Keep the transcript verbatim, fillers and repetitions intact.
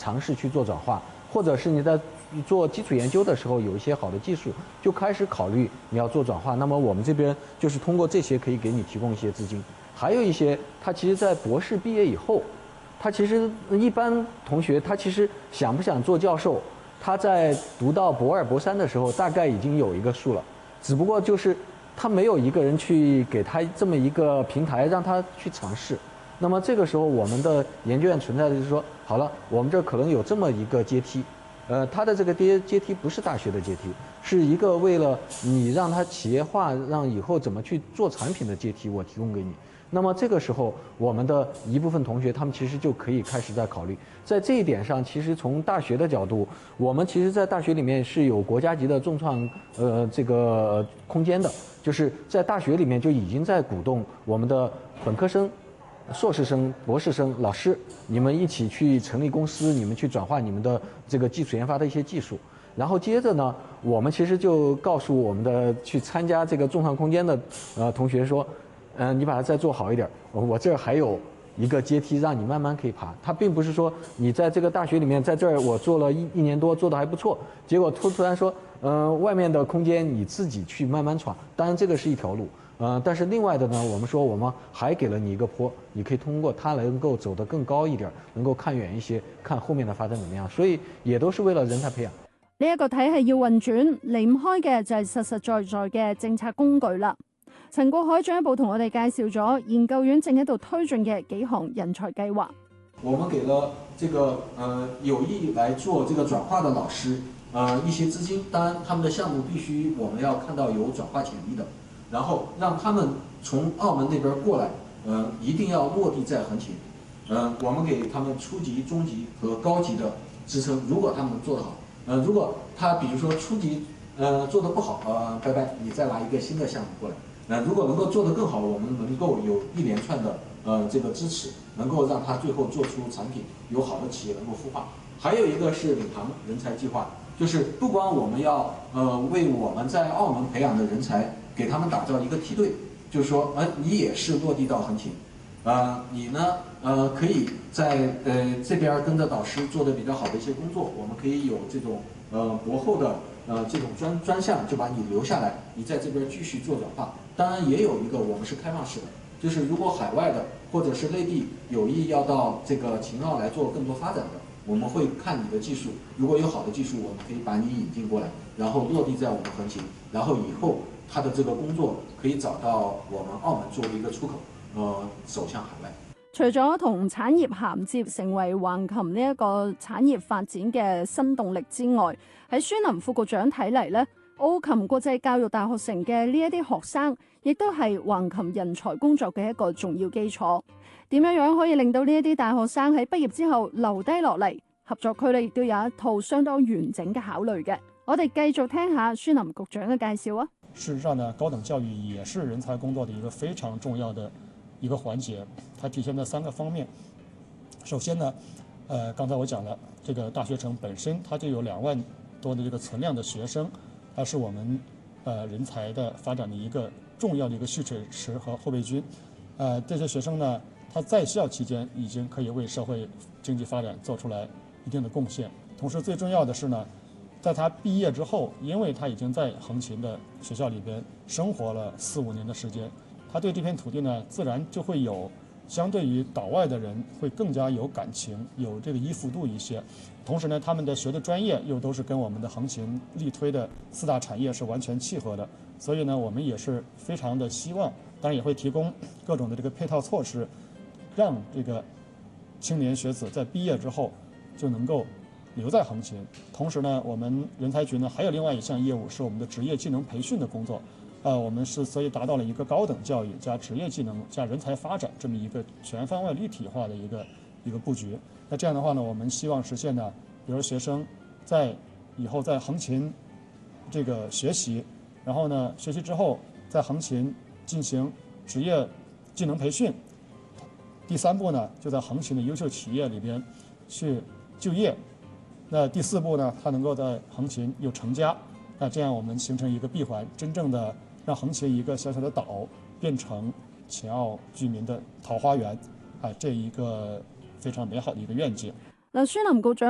尝试去做转化，或者是你在做基础研究的时候有一些好的技术，就开始考虑你要做转化。那么我们这边就是通过这些可以给你提供一些资金。还有一些，他其实在博士毕业以后，他其实一般同学他其实想不想做教授，他在读到博二博三的时候大概已经有一个数了，只不过就是他没有一个人去给他这么一个平台让他去尝试。那么这个时候我们的研究院存在的就是说，好了，我们这可能有这么一个阶梯，呃，它的这个阶阶梯不是大学的阶梯，是一个为了你让它企业化，让以后怎么去做产品的阶梯，我提供给你。那么这个时候，我们的一部分同学他们其实就可以开始在考虑，在这一点上，其实从大学的角度，我们其实在大学里面是有国家级的重创呃这个空间的，就是在大学里面就已经在鼓动我们的本科生、硕士生、博士生、老师，你们一起去成立公司，你们去转化你们的这个基础研发的一些技术。然后接着呢，我们其实就告诉我们的去参加这个重创空间的呃同学说，嗯、呃，你把它再做好一点，我这儿还有一个阶梯让你慢慢可以爬。它并不是说你在这个大学里面，在这儿我做了一一年多，做的还不错，结果突突然说，嗯、呃，外面的空间你自己去慢慢闯。当然这个是一条路。呃，但是另外的呢，我们说我们还给了你一个坡，你可以通過它能夠走得更高一點，能夠看遠一些，看後面的發展怎麼樣。所以也都是為了人才培養。 呢一個體系要運轉，離唔開嘅就係實實在在嘅政策工具啦。陳國海進一步同我哋介紹咗研究院正喺度推進嘅幾項人才計劃。 我們給了這個呃有意來做這個轉化的老師呃一些資金，當然他們的項目必須我們要看到有轉化潛力的。然後讓他們從澳門那邊過來，呃，一定要落地在橫琴，呃，我們給他們初級、中級和高級的支撐。如果他們做得好，呃，如果他比如說初級，呃，做得不好，呃，拜拜，你再拿一個新的項目過來。呃，如果能夠做得更好，我們能夠有一連串的呃這個支持，能夠讓他最後做出產品，有好的企業能夠孵化。還有一個是領航人才計劃，就是不光我們要呃為我們在澳門培養的人才。給他們打造一個梯隊，就是說，呃，你也是落地到橫琴，呃，你呢，呃，可以在呃這邊跟着導師做的比較好的一些工作，我們可以有這種呃博後的呃這種專專項，就把你留下來，你在這邊繼續做轉化。當然也有一個我們是開放式的，就是如果海外的或者是內地有意要到這個秦澳來做更多發展的，我們會看你的技術，如果有好的技術，我們可以把你引進過來，然後落地在我們橫琴，然後以後。他的這個工作可以找到我們澳門作為一個出口，呃，走向海外。 除咗同產業銜接成為橫琴呢一個產業發展嘅新動力之外，喺孫林副局長睇嚟呢，澳琴國際教育大學城嘅呢一啲學生，亦都係橫琴人才工作嘅一個重要基礎。點樣樣可以令到呢一啲大學生喺畢業之後留低落嚟？合作區呢亦都有一套相當完整嘅考慮嘅。我哋繼續聽下孫林局長嘅介紹啊。 事實上呢，高等教育也是人才工作的一個非常重要的一個環節，它體現在三個方面。首先呢，呃，剛才我講了，這個大學城本身它就有兩萬多的這個存量的學生，它是我們呃人才的發展的一個重要的一個蓄水池和後備軍。呃，這些學生呢，他在校期間已經可以為社會經濟發展做出來一定的貢獻。同時最重要的是呢，在他畢業之後，因為他已經在橫琴的學校裏邊生活了四五年的時間，他對這片土地呢，自然就會有相對於島外的人會更加有感情，有這個依附度一些。同時呢，他們的學的專業又都是跟我們的橫琴力推的四大產業是完全契合的，所以呢，我們也是非常的希望，當然也會提供各種的這個配套措施，讓這個青年學子在畢業之後就能夠留在橫琴。同時呢，我們人才局呢還有另外一項業務是我們的職業技能培訓的工作，呃，我們是所以達到了一個高等教育加職業技能加人才發展這麼一個全方位立體化的一個一個佈局。那這樣的話呢，我們希望實現呢，比如學生在以後在橫琴這個學習，然後呢學習之後在橫琴進行職業技能培訓，第三步呢就在橫琴的優秀企業裏邊去就業。那第四步呢，它能夠在橫琴有成家，那這樣我們形成一個閉環，真正的讓橫琴一個小小的島變成秦澳居民的桃花源，啊，這一個非常美好的一個願景。 嗱，孫林局長